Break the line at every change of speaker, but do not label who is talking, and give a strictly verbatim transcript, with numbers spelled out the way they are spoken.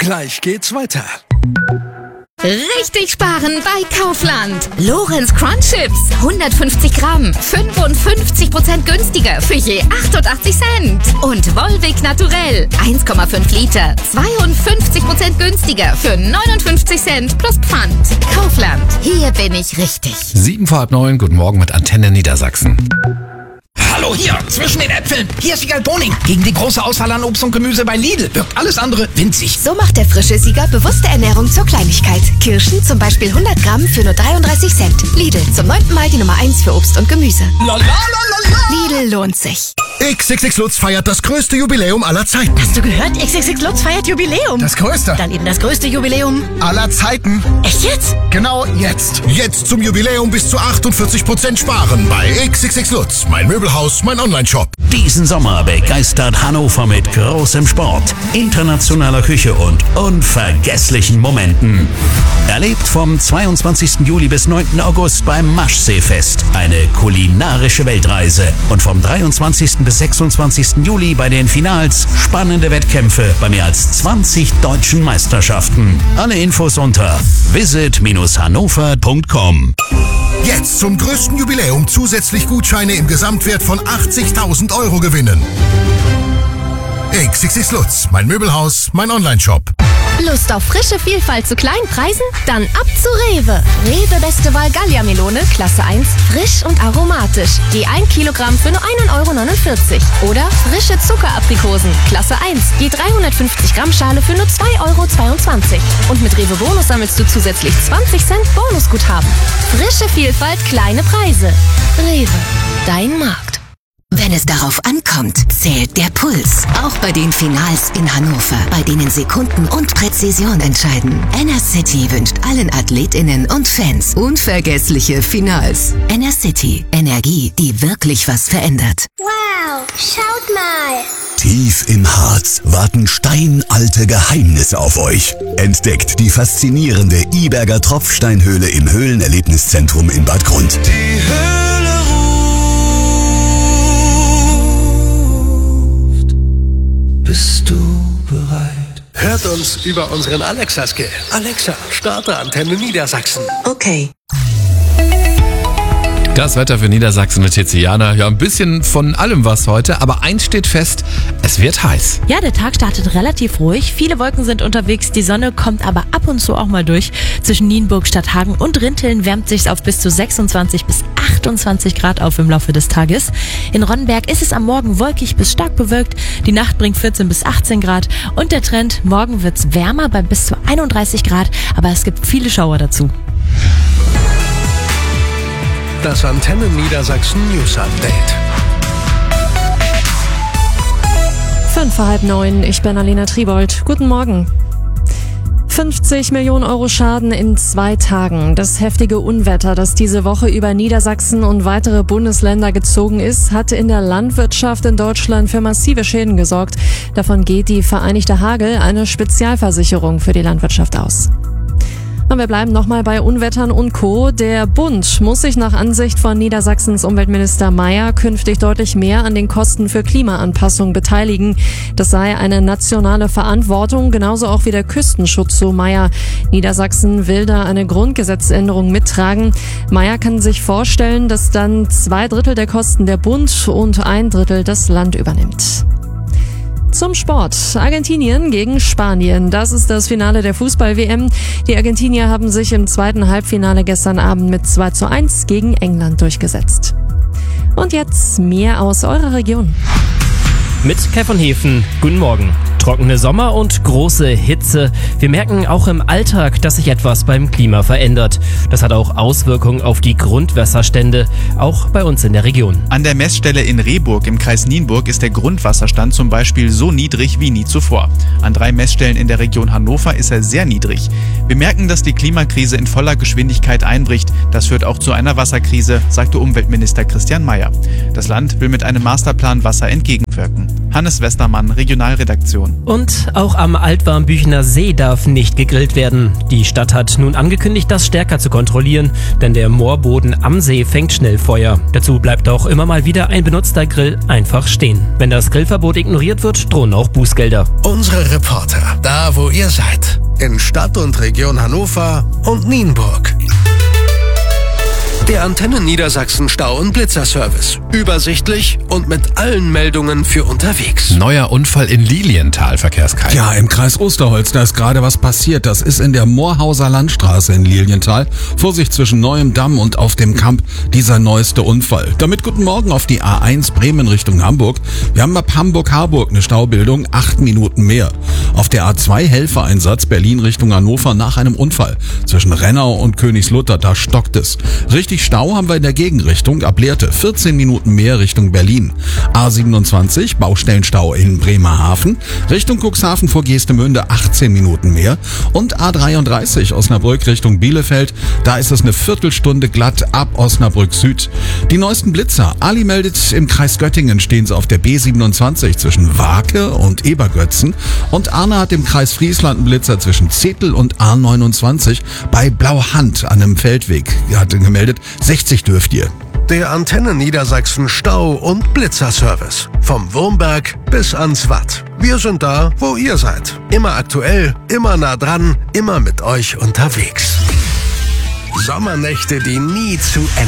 Gleich geht's weiter.
Richtig sparen bei Kaufland. Lorenz Crunch Chips, hundertfünfzig Gramm, fünfundfünfzig Prozent günstiger für je achtundachtzig Cent. Und Volvic Naturell, eins Komma fünf Liter, zweiundfünfzig Prozent günstiger für neunundfünfzig Cent plus Pfand. Kaufland, hier bin ich richtig.
Sieben vor halb neun, guten Morgen mit Antenne Niedersachsen.
Hallo, hier, zwischen den Äpfeln. Hier ist Siegal Boning. Gegen die große Auswahl an Obst und Gemüse bei Lidl wirkt alles andere winzig.
So macht der frische Sieger bewusste Ernährung zur Kleinigkeit. Kirschen zum Beispiel hundert Gramm für nur dreiunddreißig Cent. Lidl, zum neunten Mal die Nummer eins für Obst und Gemüse.
La, la, la, la, la.
Lidl lohnt sich.
X X X Lutz feiert das größte Jubiläum aller Zeiten.
Hast du gehört? X X X Lutz feiert Jubiläum.
Das größte
Dann eben das größte Jubiläum
aller Zeiten.
Echt jetzt?
Genau jetzt. Jetzt zum Jubiläum bis zu achtundvierzig Prozent sparen bei X X X Lutz. Mein Möbelhaus, mein Onlineshop.
Diesen Sommer begeistert Hannover mit großem Sport, internationaler Küche und unvergesslichen Momenten. Erlebt vom zweiundzwanzigsten Juli bis neunten August beim Maschseefest eine kulinarische Weltreise und vom dreiundzwanzigsten bis sechsundzwanzigsten Juli bei den Finals spannende Wettkämpfe bei mehr als zwanzig deutschen Meisterschaften. Alle Infos unter visit hannover punkt com.
Jetzt zum größten Jubiläum zusätzlich Gutscheine im Gesamtwert von achtzigtausend Euro gewinnen. X X X Lutz, mein Möbelhaus, mein Onlineshop.
Lust auf frische Vielfalt zu kleinen Preisen? Dann ab zu Rewe. Rewe Beste Wahl Gallia-Melone, Klasse eins, frisch und aromatisch. Je ein Kilogramm für nur einen Euro neunundvierzig. Oder frische Zuckeraprikosen, Klasse eins, je dreihundertfünfzig Gramm Schale für nur zwei Euro zweiundzwanzig. Und mit Rewe Bonus sammelst du zusätzlich zwanzig Cent Bonusguthaben. Frische Vielfalt, kleine Preise. Rewe, dein Markt.
Wenn es darauf ankommt, zählt der Puls. Auch bei den Finals in Hannover, bei denen Sekunden und Präzision entscheiden. Enercity wünscht allen AthletInnen und Fans unvergessliche Finals. Enercity, Energie, die wirklich was verändert.
Wow, schaut mal!
Tief im Harz warten steinalte Geheimnisse auf euch. Entdeckt die faszinierende Iberger Tropfsteinhöhle im Höhlenerlebniszentrum in Bad Grund.
Die Höhle Bist du bereit? Hört uns über unseren Alexa-Skill. Alexa, starte Antenne Niedersachsen.
Okay.
Das Wetter für Niedersachsen mit Tiziana. Ja, ein bisschen von allem was heute, aber eins steht fest, es wird heiß.
Ja, der Tag startet relativ ruhig. Viele Wolken sind unterwegs, die Sonne kommt aber ab und zu auch mal durch. Zwischen Nienburg, Stadthagen und Rinteln wärmt sich's auf bis zu sechsundzwanzig bis achtundzwanzig Grad auf im Laufe des Tages. In Ronnenberg ist es am Morgen wolkig bis stark bewölkt. Die Nacht bringt vierzehn bis achtzehn Grad und der Trend, morgen wird's wärmer bei bis zu einunddreißig Grad, aber es gibt viele Schauer dazu.
Das Antenne Niedersachsen News Update.
Fünf vor halb neun, ich bin Alena Tribold. Guten Morgen. fünfzig Millionen Euro Schaden in zwei Tagen. Das heftige Unwetter, das diese Woche über Niedersachsen und weitere Bundesländer gezogen ist, hat in der Landwirtschaft in Deutschland für massive Schäden gesorgt. Davon geht die Vereinigte Hagel, eine Spezialversicherung für die Landwirtschaft, aus. Und wir bleiben nochmal bei Unwettern und Co. Der Bund muss sich nach Ansicht von Niedersachsens Umweltminister Mayer künftig deutlich mehr an den Kosten für Klimaanpassung beteiligen. Das sei eine nationale Verantwortung, genauso auch wie der Küstenschutz, so Mayer. Niedersachsen will da eine Grundgesetzänderung mittragen. Mayer kann sich vorstellen, dass dann zwei Drittel der Kosten der Bund und ein Drittel das Land übernimmt. Zum Sport. Argentinien gegen Spanien. Das ist das Finale der Fußball-W M. Die Argentinier haben sich im zweiten Halbfinale gestern Abend mit zwei zu eins gegen England durchgesetzt. Und jetzt mehr aus eurer Region.
Mit Kai von Hefen. Guten Morgen. Trockene Sommer und große Hitze. Wir merken auch im Alltag, dass sich etwas beim Klima verändert. Das hat auch Auswirkungen auf die Grundwasserstände, auch bei uns in der Region.
An der Messstelle in Rehburg im Kreis Nienburg ist der Grundwasserstand zum Beispiel so niedrig wie nie zuvor. An drei Messstellen in der Region Hannover ist er sehr niedrig. Wir merken, dass die Klimakrise in voller Geschwindigkeit einbricht. Das führt auch zu einer Wasserkrise, sagte Umweltminister Christian Mayer. Das Land will mit einem Masterplan Wasser entgegenwirken. Hannes Westermann, Regionalredaktion.
Und auch am Altwarmbüchener See darf nicht gegrillt werden. Die Stadt hat nun angekündigt, das stärker zu kontrollieren, denn der Moorboden am See fängt schnell Feuer. Dazu bleibt auch immer mal wieder ein benutzter Grill einfach stehen. Wenn das Grillverbot ignoriert wird, drohen auch Bußgelder.
Unsere Reporter, da wo ihr seid, in Stadt und Region Hannover und Nienburg. Der Antenne Niedersachsen Stau- und Blitzerservice. Übersichtlich und mit allen Meldungen für unterwegs.
Neuer Unfall in Lilienthal, Verkehrskreis.
Ja, im Kreis Osterholz, da ist gerade was passiert. Das ist in der Moorhauser Landstraße in Lilienthal. Vorsicht zwischen Neuem Damm und auf dem Kamp, dieser neueste Unfall. Damit guten Morgen auf die A eins Bremen Richtung Hamburg. Wir haben ab Hamburg-Harburg eine Staubildung, acht Minuten mehr. Auf der A zwei Helfereinsatz Berlin Richtung Hannover nach einem Unfall. Zwischen Rennau und Königslutter, da stockt es. Richtig Stau haben wir in der Gegenrichtung, ab Lehrte vierzehn Minuten mehr Richtung Berlin. A siebenundzwanzig, Baustellenstau in Bremerhaven, Richtung Cuxhaven vor Geestemünde achtzehn Minuten mehr. Und A dreiunddreißig, Osnabrück Richtung Bielefeld, da ist es eine Viertelstunde glatt ab Osnabrück Süd. Die neuesten Blitzer, Ali meldet, im Kreis Göttingen stehen sie auf der B siebenundzwanzig zwischen Wake und Ebergötzen. Und Arne hat im Kreis Friesland einen Blitzer zwischen Zetel und A neunundzwanzig bei Blauhand an einem Feldweg. Er hat gemeldet, sechzig dürft ihr.
Der Antenne Niedersachsen Stau- und Blitzerservice. Vom Wurmberg bis ans Watt. Wir sind da, wo ihr seid. Immer aktuell, immer nah dran, immer mit euch unterwegs. Sommernächte, die nie zu Ende